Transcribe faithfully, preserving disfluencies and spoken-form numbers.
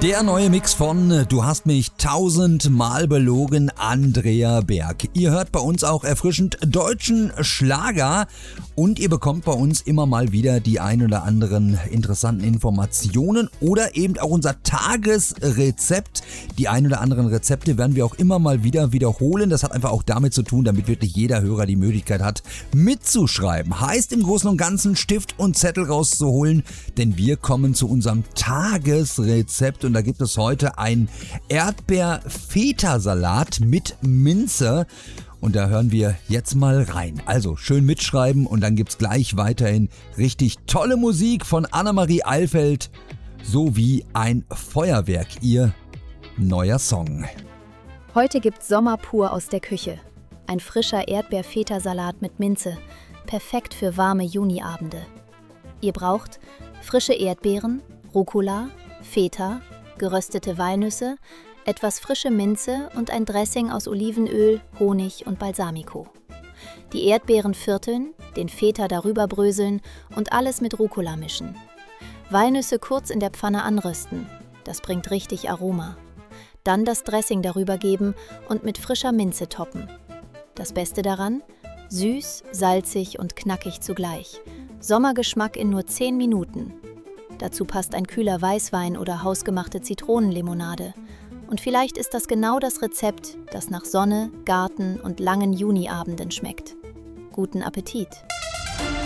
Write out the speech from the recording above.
Der neue Mix von Du hast mich tausendmal belogen, Andrea Berg. Ihr hört bei uns auch erfrischend deutschen Schlager und ihr bekommt bei uns immer mal wieder die ein oder anderen interessanten Informationen oder eben auch unser Tagesrezept. Die ein oder anderen Rezepte werden wir auch immer mal wieder wiederholen. Das hat einfach auch damit zu tun, damit wirklich jeder Hörer die Möglichkeit hat, mitzuschreiben. Heißt im Großen und Ganzen Stift und Zettel rauszuholen, denn wir kommen zu unserem Tagesrezept. Und da gibt es heute einen Erdbeer-Feta-Salat mit Minze. Und da hören wir jetzt mal rein. Also schön mitschreiben und dann gibt's gleich weiterhin richtig tolle Musik von Annemarie Eilfeld sowie ein Feuerwerk, ihr neuer Song. Heute gibt's Sommer pur aus der Küche. Ein frischer Erdbeer-Feta-Salat mit Minze. Perfekt für warme Juniabende. Ihr braucht frische Erdbeeren, Rucola, Feta, geröstete Walnüsse, etwas frische Minze und ein Dressing aus Olivenöl, Honig und Balsamico. Die Erdbeeren vierteln, den Feta darüber bröseln und alles mit Rucola mischen. Walnüsse kurz in der Pfanne anrösten, das bringt richtig Aroma. Dann das Dressing darüber geben und mit frischer Minze toppen. Das Beste daran? Süß, salzig und knackig zugleich. Sommergeschmack in nur zehn Minuten. Dazu passt ein kühler Weißwein oder hausgemachte Zitronenlimonade. Und vielleicht ist das genau das Rezept, das nach Sonne, Garten und langen Juniabenden schmeckt. Guten Appetit!